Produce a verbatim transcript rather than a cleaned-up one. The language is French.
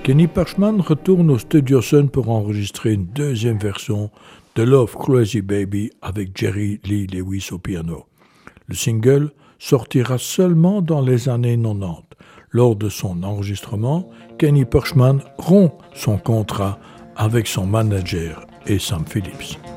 Kenny Perchman retourne au Studio Sun pour enregistrer une deuxième version de Love Crazy Baby avec Jerry Lee Lewis au piano. Le single sortira seulement dans les années quatre-vingt-dix. Lors de son enregistrement, Kenny Perchman rompt son contrat avec son manager et Sam Phillips.